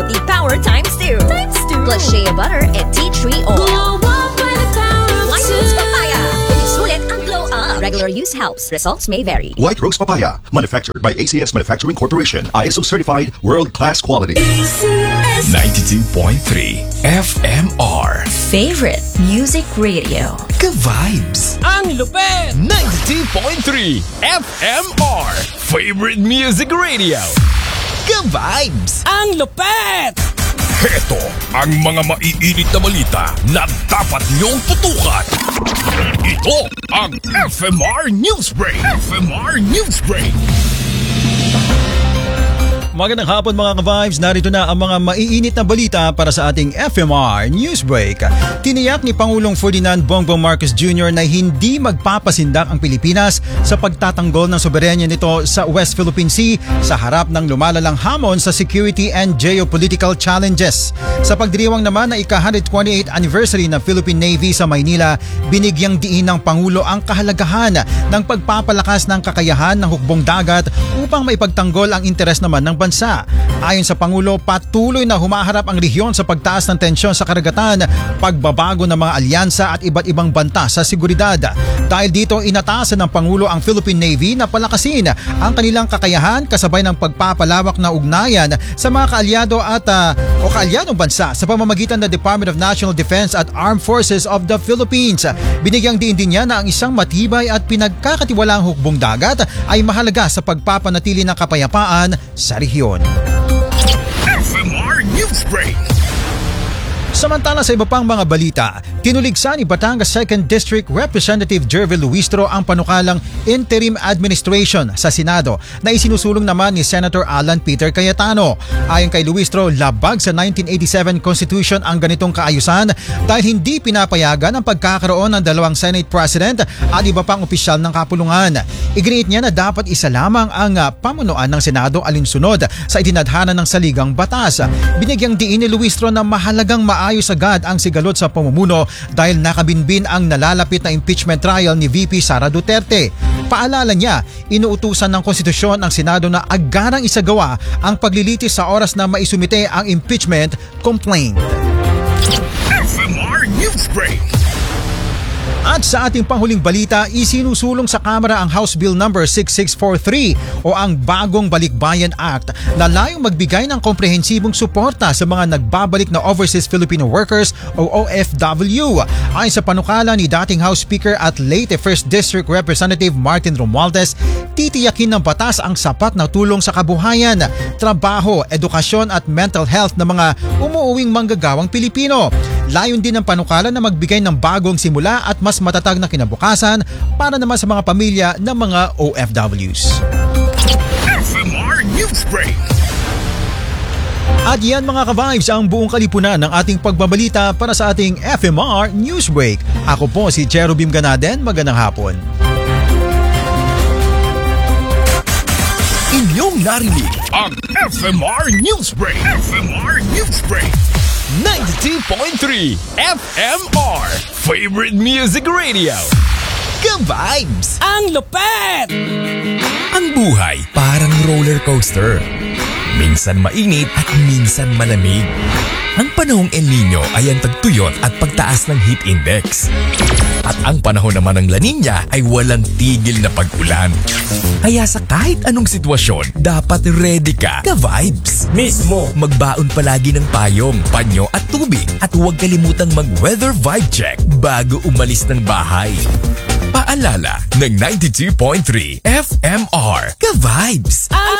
puti power times 2. Plus shea butter and tea tree oil. White Rose Papaya. Sulit ang glow up. Regular use helps. Results may vary. White Rose Papaya, manufactured by ACS Manufacturing Corporation, ISO certified, world-class quality. 92.3 FMR. Favorite music radio. Ka-vibes. Ang lupet! 92.3 FMR. Favorite music radio. Ka-vibes. Ang lupet! Heto ang mga maiinit na balita na dapat niyong tutukan. Ito ang FMR Newsbreak. FMR Newsbreak. Magandang hapon mga ka-vibes, narito na ang mga maiinit na balita para sa ating FMR Newsbreak. Tiniyak ni Pangulong Ferdinand Bongbong Marcos Jr. na hindi magpapasindak ang Pilipinas sa pagtatanggol ng soberenya nito sa West Philippine Sea sa harap ng lumalalang hamon sa security and geopolitical challenges. Sa pagdiriwang naman na ika-128th anniversary ng Philippine Navy sa Maynila, binigyang diin ng Pangulo ang kahalagahan ng pagpapalakas ng kakayahan ng hukbong dagat upang maipagtanggol ang interes naman ng bansa. Ayon sa Pangulo, patuloy na humaharap ang rehiyon sa pagtaas ng tensyon sa karagatan, pagbabago ng mga alyansa at iba't ibang banta sa seguridad. Dahil dito, inatasan ng Pangulo ang Philippine Navy na palakasin ang kanilang kakayahan kasabay ng pagpapalawak na ugnayan sa mga kaalyado at kaalyadong bansa sa pamamagitan ng Department of National Defense at Armed Forces of the Philippines. Binigyang diin din niya na ang isang matibay at pinagkakatiwalaang hukbong dagat ay mahalaga sa pagpapanatili ng kapayapaan sa rehiyon. FMR Newsbreak. Samantala sa iba pang mga balita, tinuligsa ni Batangas 2nd District Representative Jervil Luistro ang panukalang interim administration sa Senado na isinusulong naman ni Senator Alan Peter Cayetano. Ayon kay Luistro, labag sa 1987 Constitution ang ganitong kaayusan dahil hindi pinapayagan ang pagkakaroon ng dalawang Senate President at iba pang opisyal ng kapulungan. Iginiit niya na dapat isa lamang ang pamunuan ng Senado alinsunod sa itinadhana ng saligang batas. Binigyang diin ni Luistro na mahalagang maayos agad ang sigalot sa pamumuno dahil nakabinbin ang nalalapit na impeachment trial ni VP Sara Duterte. Paalala niya, inuutusan ng konstitusyon ang Senado na agarang isagawa ang paglilitis sa oras na maisumite ang impeachment complaint. FMR Newsbreak. At sa ating panghuling balita, isinusulong sa Kamara ang House Bill No. 6643 o ang Bagong Balikbayan Act na layong magbigay ng komprehensibong suporta sa mga nagbabalik na overseas Filipino workers o OFW. Ayon sa panukala ni dating House Speaker at Leyte 1st District Representative Martin Romualdez, titiyakin ng batas ang sapat na tulong sa kabuhayan, trabaho, edukasyon at mental health ng mga umuuwing manggagawang Pilipino. Layon din ng panukala na magbigay ng bagong simula at mas matatag na kinabukasan para naman sa mga pamilya ng mga OFWs. FMR Newsbreak. At yan mga ka-vibes ang buong kalipunan ng ating pagbabalita para sa ating FMR Newsbreak. Ako po si Cherubim Ganaden, magandang hapon. Inyong narinig ang FMR Newsbreak. FMR Newsbreak. 92.3 FMR. Favorite Music Radio. Ka-vibes. Ang lupet! Ang buhay parang roller coaster. Minsan mainit at minsan malamig. Ang panahong El Nino ay ang tagtuyot at pagtaas ng heat index. At ang panahon naman ng La Nina ay walang tigil na pag-ulan. Kaya sa kahit anong sitwasyon, dapat ready ka. Ka-vibes. Mismo! Magbaon palagi ng payong, panyo at tubig. At huwag kalimutang mag-weather vibe check bago umalis ng bahay. Paalala ng 92.3 FMR. Ka-vibes. Ang